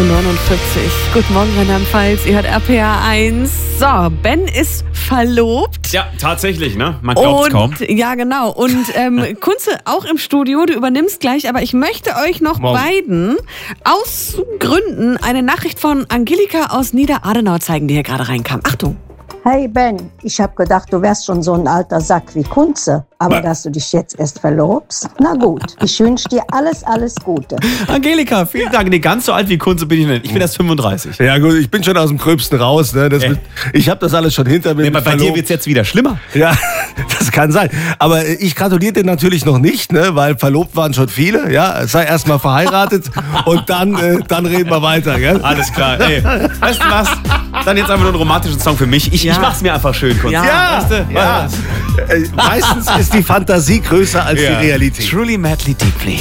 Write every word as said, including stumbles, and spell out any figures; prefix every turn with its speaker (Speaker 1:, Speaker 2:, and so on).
Speaker 1: Uhr neunundvierzig. Guten Morgen, Rheinland-Pfalz. Ihr hört R P R eins. So, Ben ist verlobt.
Speaker 2: Ja, tatsächlich, ne? Man glaubt es kaum.
Speaker 1: Ja, genau. Und ähm, Kunze auch im Studio. Du übernimmst gleich. Aber ich möchte euch noch
Speaker 3: Morgen.
Speaker 1: beiden aus Gründen eine Nachricht von Angelika aus Niederadenau zeigen, die hier gerade reinkam. Achtung.
Speaker 4: Hey Ben, ich hab gedacht, du wärst schon so ein alter Sack wie Kunze. Aber dass du dich jetzt erst verlobst? Na gut, ich wünsche dir alles, alles Gute.
Speaker 2: Angelika, vielen Dank. Nee, ganz so alt wie Kunze bin ich nicht. Ich bin erst fünfunddreißig.
Speaker 3: Ja gut, ich bin schon aus dem Gröbsten raus. Ne? Das
Speaker 2: Äh.
Speaker 3: wird, ich habe das alles schon hinter mir.
Speaker 2: Nee, bei dir
Speaker 3: verlobt.
Speaker 2: wird es jetzt wieder schlimmer.
Speaker 3: Ja, das kann sein. Aber ich gratuliere dir natürlich noch nicht, ne? Weil verlobt waren schon viele. Ja, sei erst mal verheiratet und dann, äh, dann reden wir weiter. Gell?
Speaker 2: Alles klar. Ey, weißt du was? Dann jetzt einfach nur einen romantischen Song für mich. Ich,
Speaker 1: Ja.
Speaker 2: ich mach's mir einfach schön, Kunze.
Speaker 1: Ja.
Speaker 2: Weißt du?
Speaker 3: Ja. Äh, meistens ist die Fantasie größer als
Speaker 2: Ja.
Speaker 3: die Realität.
Speaker 2: Truly, madly, deeply.